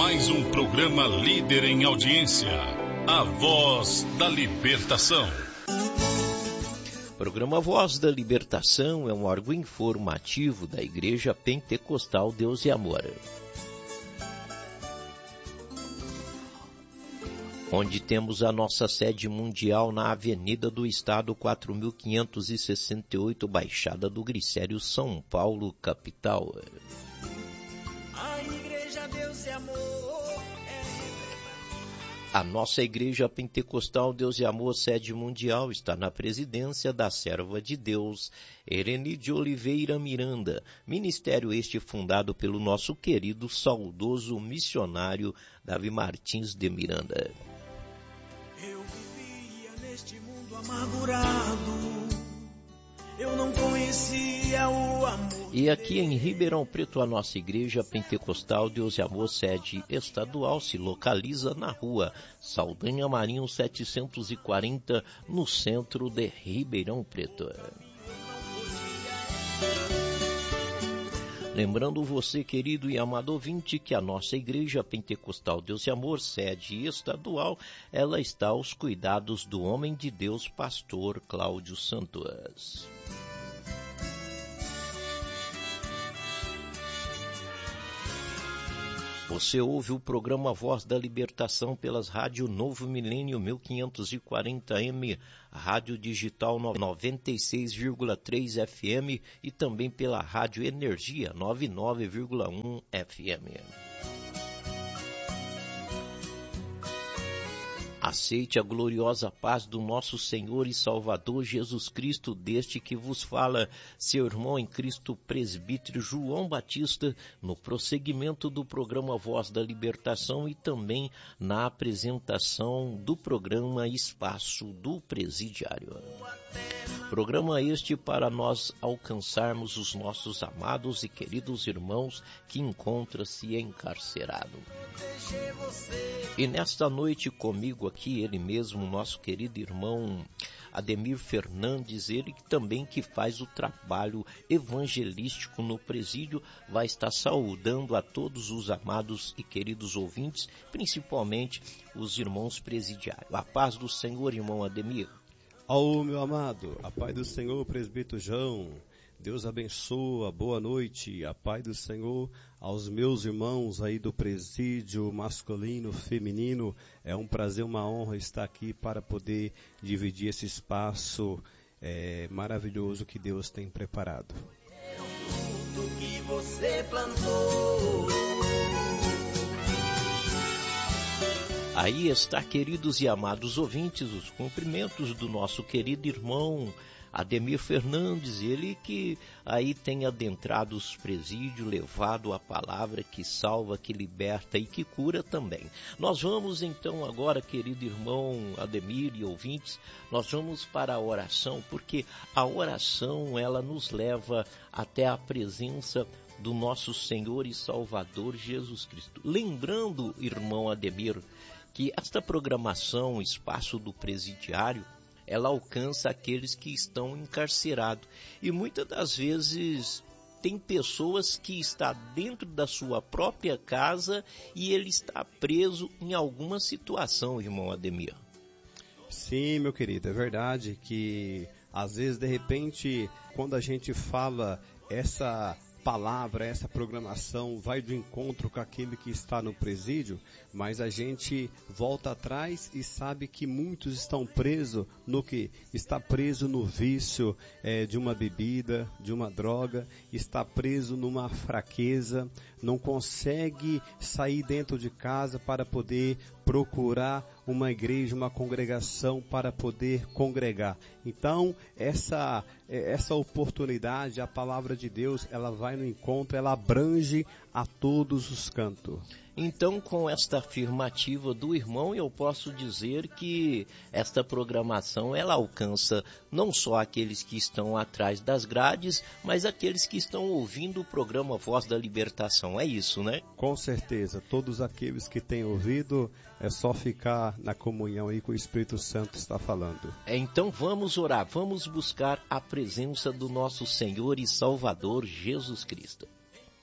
mais um programa líder em audiência, A Voz da Libertação. O programa Voz da Libertação é um órgão informativo da Igreja Pentecostal Deus e Amor, onde temos a nossa sede mundial na Avenida do Estado 4568, Baixada do Glicério, São Paulo, capital. A Igreja Deus e Amor. A nossa Igreja Pentecostal Deus e Amor, sede mundial, está na presidência da serva de Deus, Ereni de Oliveira Miranda, ministério este fundado pelo nosso querido, saudoso missionário Davi Martins de Miranda. Eu vivia neste mundo amargurado, eu não conhecia o amor. E aqui em Ribeirão Preto, a nossa Igreja Pentecostal Deus e Amor, sede estadual, se localiza na rua Saldanha Marinho 740, no centro de Ribeirão Preto. Lembrando você, querido e amado ouvinte, que a nossa Igreja Pentecostal Deus e Amor, sede estadual, ela está aos cuidados do homem de Deus, pastor Cláudio Santos. Você ouve o programa Voz da Libertação pelas rádios Novo Milênio 1540M, Rádio Digital 96,3 FM e também pela Rádio Energia 99,1 FM. Aceite a gloriosa paz do nosso Senhor e Salvador Jesus Cristo, deste que vos fala, seu irmão em Cristo, presbítero João Batista, no prosseguimento do programa Voz da Libertação e também na apresentação do programa Espaço do Presidiário. Programa este para nós alcançarmos os nossos amados e queridos irmãos que encontram-se encarcerados. E nesta noite comigo aqui, ele mesmo, nosso querido irmão Ademir Fernandes, ele também que faz o trabalho evangelístico no presídio, vai estar saudando a todos os amados e queridos ouvintes, principalmente os irmãos presidiários. A paz do Senhor, irmão Ademir. Ao meu amado, a paz do Senhor, presbítero João, Deus abençoa, boa noite, a paz do Senhor aos meus irmãos aí do presídio masculino, feminino. É um prazer, uma honra estar aqui para poder dividir esse espaço maravilhoso que Deus tem preparado. É o fruto que você plantou. Aí está, queridos e amados ouvintes, os cumprimentos do nosso querido irmão Ademir Fernandes, ele que aí tem adentrado os presídios, levado a palavra que salva, que liberta e que cura também. Nós vamos então agora, querido irmão Ademir e ouvintes, nós vamos para a oração, porque a oração ela nos leva até a presença do nosso Senhor e Salvador Jesus Cristo. Lembrando, irmão Ademir, que esta programação, Espaço do Presidiário, ela alcança aqueles que estão encarcerados. E muitas das vezes tem pessoas que estão dentro da sua própria casa e ele está preso em alguma situação, irmão Ademir. Sim, meu querido, é verdade que às vezes, de repente, quando a gente fala essa palavra, essa programação vai de encontro com aquele que está no presídio, mas a gente volta atrás e sabe que muitos estão presos no que? Está preso no vício de uma bebida, de uma droga, está preso numa fraqueza, não consegue sair dentro de casa para poder procurar uma igreja, uma congregação para poder congregar. Então, essa oportunidade, a palavra de Deus, ela vai no encontro, ela abrange a todos os cantos. Então, com esta afirmativa do irmão, eu posso dizer que esta programação, ela alcança não só aqueles que estão atrás das grades, mas aqueles que estão ouvindo o programa Voz da Libertação. É isso, né? Com certeza. Todos aqueles que têm ouvido, é só ficar na comunhão aí que o Espírito Santo está falando. Então vamos orar, vamos buscar a presença do nosso Senhor e Salvador Jesus Cristo.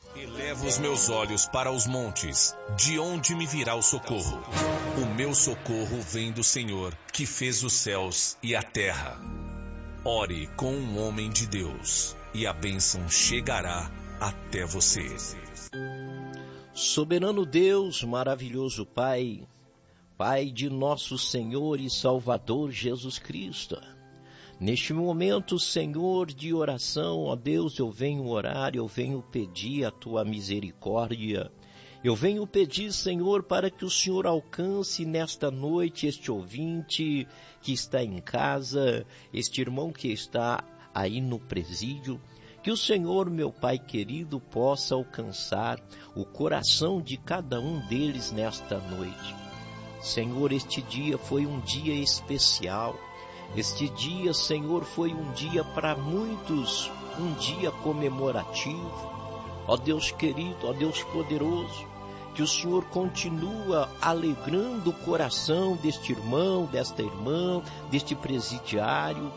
Elevo os meus olhos para os montes, de onde me virá o socorro? O meu socorro vem do Senhor, que fez os céus e a terra. Ore com um homem de Deus, e a bênção chegará até você. Soberano Deus, maravilhoso Pai, Pai de nosso Senhor e Salvador Jesus Cristo, neste momento, Senhor, de oração, ó Deus, eu venho orar, eu venho pedir a Tua misericórdia. Eu venho pedir, Senhor, para que o Senhor alcance nesta noite este ouvinte que está em casa, este irmão que está aí no presídio, que o Senhor, meu Pai querido, possa alcançar o coração de cada um deles nesta noite. Senhor, este dia foi um dia especial. Este dia, Senhor, foi um dia para muitos, um dia comemorativo. Ó Deus querido, ó Deus poderoso, que o Senhor continua alegrando o coração deste irmão, desta irmã, deste presidiário.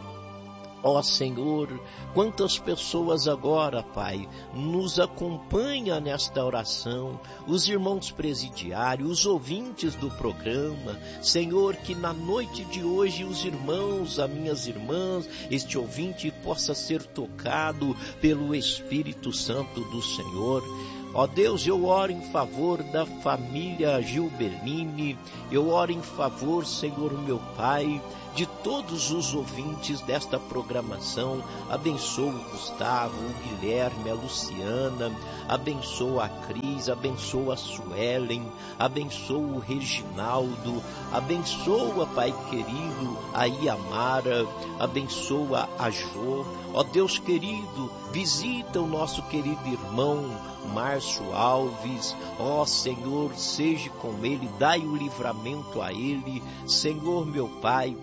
Ó Senhor, quantas pessoas agora, Pai, nos acompanham nesta oração, os irmãos presidiários, os ouvintes do programa, Senhor, que na noite de hoje os irmãos, as minhas irmãs, este ouvinte possa ser tocado pelo Espírito Santo do Senhor. Ó Deus, eu oro em favor da família Gilberline, eu oro em favor, Senhor meu Pai, de todos os ouvintes desta programação. Abençoa o Gustavo, o Guilherme, a Luciana, abençoa a Cris, abençoa a Suelen, abençoa o Reginaldo, abençoa, Pai querido, a Iamara, abençoa a Jô. Ó Deus querido, visita o nosso querido irmão Márcio Alves. Ó Senhor, seja com ele, dai o livramento a ele, Senhor meu Pai.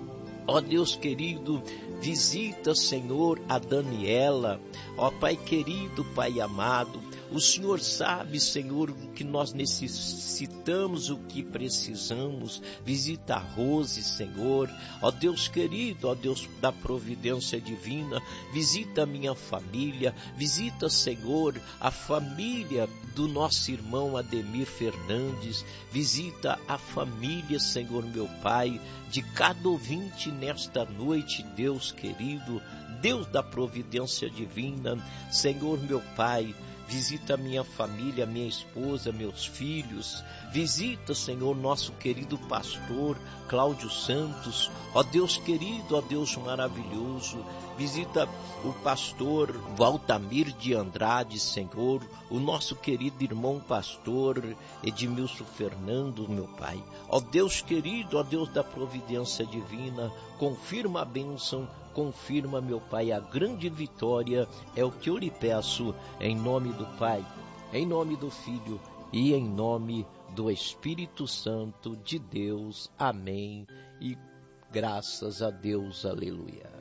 Ó Deus querido, visita, Senhor, a Daniela. Ó Pai querido, Pai amado, o Senhor sabe, Senhor, o que nós necessitamos, o que precisamos. Visita a Rose, Senhor. Ó Deus querido, ó Deus da providência divina, visita a minha família. Visita, Senhor, a família do nosso irmão Ademir Fernandes. Visita a família, Senhor meu Pai, de cada ouvinte nesta noite, Deus querido, Deus da providência divina. Senhor meu Pai, visita a minha família, minha esposa, meus filhos. Visita, Senhor, nosso querido pastor Cláudio Santos. Ó Deus querido, ó Deus maravilhoso, visita o pastor Valtamir de Andrade, Senhor, o nosso querido irmão pastor Edmilson Fernando, meu Pai. Ó Deus querido, ó Deus da providência divina, confirma a bênção, confirma, meu Pai, a grande vitória. É o que eu lhe peço, em nome do Pai, em nome do Filho e em nome do Espírito Santo de Deus. Amém. E graças a Deus, aleluia.